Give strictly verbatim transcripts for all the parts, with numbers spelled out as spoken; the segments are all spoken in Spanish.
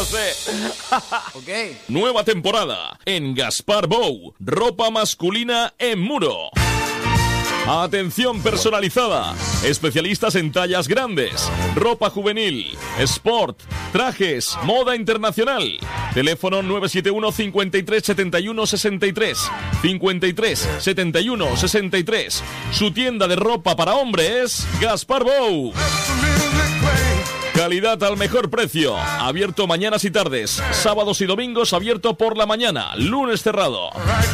lo sé. Ok. Nueva temporada en Gaspar Bou. Ropa masculina en Muro. Atención personalizada. Especialistas en tallas grandes. Ropa juvenil. Sport. Trajes. Moda internacional. Teléfono nueve siete uno, cincuenta y tres, setenta y uno, sesenta y tres. cincuenta y tres, setenta y uno, sesenta y tres. Su tienda de ropa para hombres, Gaspar Bou. Calidad al mejor precio. Abierto mañanas y tardes. Sábados y domingos abierto por la mañana. Lunes cerrado.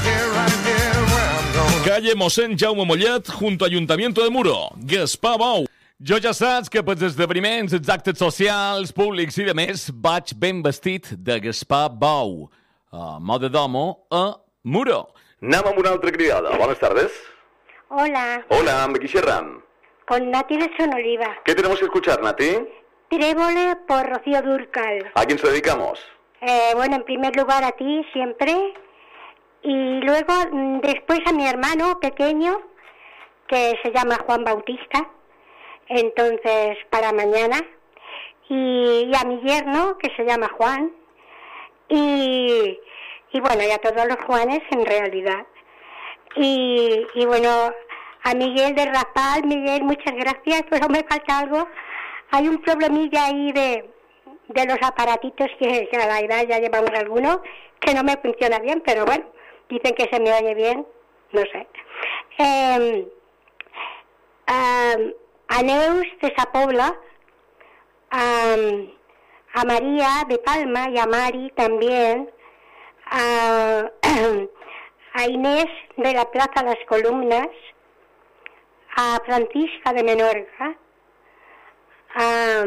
Calle Mossèn Jaume Mollet, junto a Ayuntamiento de Muro. Gaspar Bou. Jo ja saps que pels esdeveniments, els actes socials, públics i de més, vaig ben vestit de Gaspar Bou. A moda d'homo a Muro. Anem amb una altra criada. Buenas tardes. Hola, Hola, ¿amb qui xerram? con Nati de Sonoliva. ¿Qué tenemos que escuchar, Nati? Trébole por Rocío Dúrcal. ¿A quién se dedicamos? Eh, bueno, en primer lugar a ti siempre. Y luego mm, después a mi hermano pequeño, que se llama Juan Bautista. Entonces, para mañana. Y, y a mi yerno, que se llama Juan. Y, y bueno, y a todos los Juanes en realidad. Y, y bueno, a Miguel de Raspal. Miguel, muchas gracias, pero me falta algo. Hay un problemilla ahí de, de los aparatitos que, que a la edad ya llevamos algunos, que no me funciona bien, pero bueno, dicen que se me oye bien, no sé. Eh, um, a Neus de Sa Pobla, um, a María de Palma y a Mari también, a, a Inés de la Plaza Las Columnas, a Francisca de Menorca, a,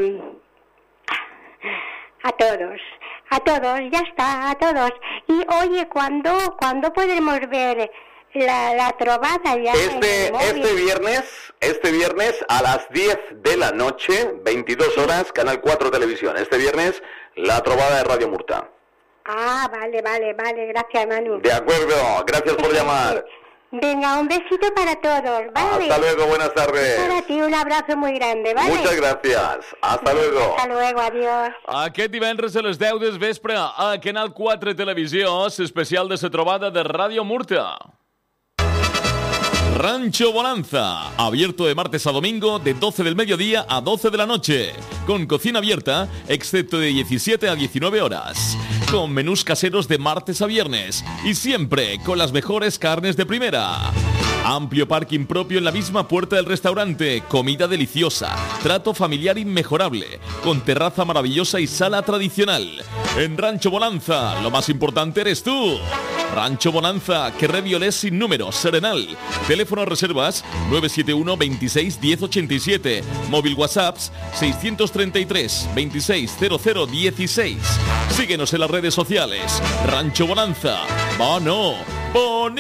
a todos, a todos, ya está, a todos. Y oye, ¿cuándo, ¿cuándo podremos ver la, la trovada ya? Este, en el móvil? este viernes, este viernes a las diez de la noche, veintidós horas, Canal cuatro Televisión. Este viernes, la trovada de Radio Murta. Ah, vale, vale, vale, gracias, Manu. De acuerdo, gracias por llamar. Venga, un besito para todos, ¿vale? Hasta luego, buenas tardes. Para ti un abrazo muy grande, ¿vale? Muchas gracias. Hasta luego. Hasta luego, adiós. Aquest divendres a les deu del vespre a Canal quatre Televisió, especial de la trobada de Radio Murta. Rancho Bonanza, abierto de martes a domingo de doce del mediodía a doce de la noche, con cocina abierta, excepto de diecisiete a diecinueve horas, con menús caseros de martes a viernes y siempre con las mejores carnes de primera. Amplio parking propio en la misma puerta del restaurante, comida deliciosa, trato familiar inmejorable, con terraza maravillosa y sala tradicional. En Rancho Bonanza, lo más importante eres tú. Rancho Bonanza, Carrer Violés sin número, Serenal. Teléfono reservas nueve siete uno, veintiséis, diez ochenta y siete. Móvil WhatsApps seiscientos treinta y tres, veintiséis, cero cero dieciséis. Síguenos en las redes sociales. Rancho Bonanza. Bono. Bonito.